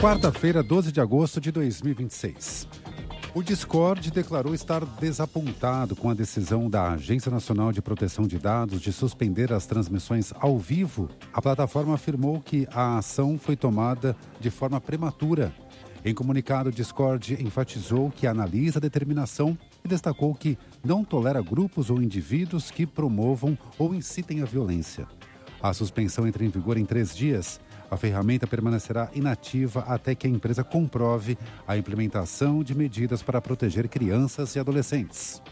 Quarta-feira, 12 de agosto de 2026. O Discord declarou estar desapontado com a decisão da Agência Nacional de Proteção de Dados de suspender as transmissões ao vivo. A plataforma afirmou que a ação foi tomada de forma prematura. Em comunicado, o Discord enfatizou que analisa a determinação e destacou que não tolera grupos ou indivíduos que promovam ou incitem a violência. A suspensão entra em vigor em 3 dias. A ferramenta permanecerá inativa até que a empresa comprove a implementação de medidas para proteger crianças e adolescentes.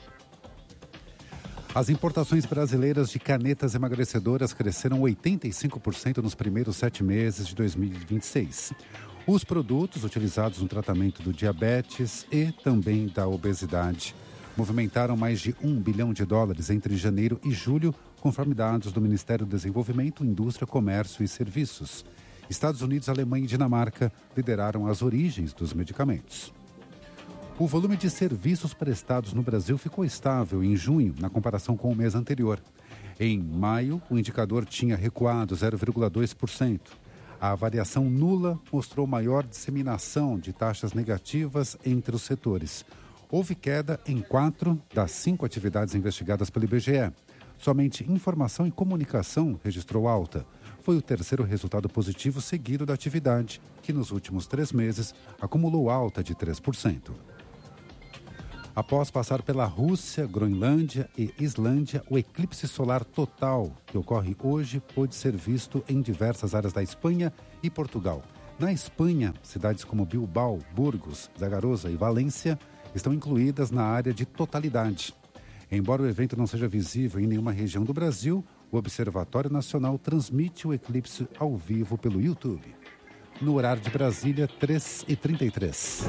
As importações brasileiras de canetas emagrecedoras cresceram 85% nos primeiros 7 meses de 2026. Os produtos utilizados no tratamento do diabetes e também da obesidade movimentaram mais de US$ 1 bilhão entre janeiro e julho, conforme dados do Ministério do Desenvolvimento, Indústria, Comércio e Serviços. Estados Unidos, Alemanha e Dinamarca lideraram as origens dos medicamentos. O volume de serviços prestados no Brasil ficou estável em junho, na comparação com o mês anterior. Em maio, o indicador tinha recuado 0,2%. A variação nula mostrou maior disseminação de taxas negativas entre os setores. Houve queda em 4 das 5 atividades investigadas pelo IBGE. Somente informação e comunicação registrou alta. Foi o terceiro resultado positivo seguido da atividade, que nos últimos 3 meses acumulou alta de 3%. Após passar pela Rússia, Groenlândia e Islândia, o eclipse solar total, que ocorre hoje, pôde ser visto em diversas áreas da Espanha e Portugal. Na Espanha, cidades como Bilbao, Burgos, Zaragoza e Valência estão incluídas na área de totalidade. Embora o evento não seja visível em nenhuma região do Brasil, o Observatório Nacional transmite o eclipse ao vivo pelo YouTube. No horário de Brasília, 3h33.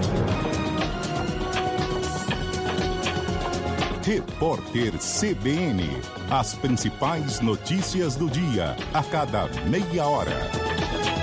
Repórter CBN. As principais notícias do dia, a cada meia hora.